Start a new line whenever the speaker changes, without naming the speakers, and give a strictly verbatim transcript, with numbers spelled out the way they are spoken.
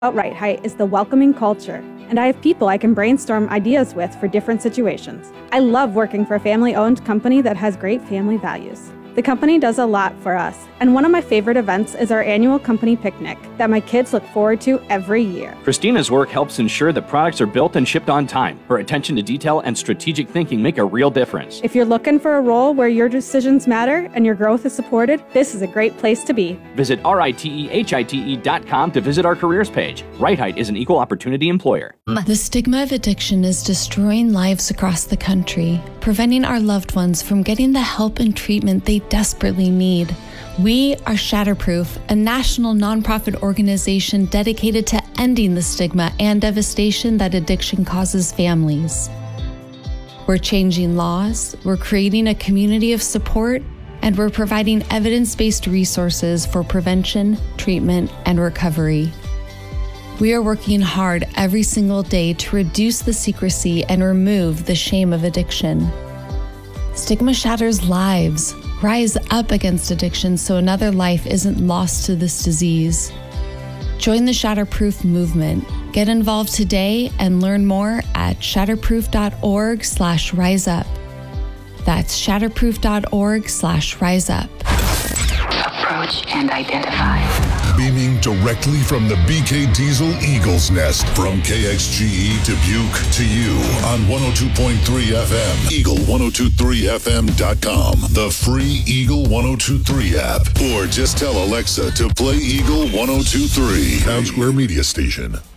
Right Height is the welcoming culture, and I have people I can brainstorm ideas with for different situations. I love working for a family-owned company that has great family values. The company does a lot for us, and one of my favorite events is our annual company picnic that my kids look forward to every year.
Christina's work helps ensure that products are built and shipped on time. Her attention to detail and strategic thinking make a real difference.
If you're looking for a role where your decisions matter and your growth is supported, this is a great place to be.
Visit R I T E H I T E dot com to visit our careers page. Right Height is an equal opportunity employer.
The stigma of addiction is destroying lives across the country, preventing our loved ones from getting the help and treatment they desperately need. We are Shatterproof, a national nonprofit organization dedicated to ending the stigma and devastation that addiction causes families. We're changing laws, we're creating a community of support, and we're providing evidence-based resources for prevention, treatment, and recovery. We are working hard every single day to reduce the secrecy and remove the shame of addiction. Stigma shatters lives. Rise up against addiction so another life isn't lost to this disease. Join the Shatterproof movement. Get involved today and learn more at shatterproof.org slash rise up. That's shatterproof.org slash rise up.
Approach and identify.
Beaming directly from the B K Diesel Eagle's Nest, from K X G E Dubuque to you on one oh two point three F M, Eagle ten twenty-three F M dot com, the free Eagle ten twenty-three app, or just tell Alexa to play Eagle ten twenty-three, Town Square Media Station.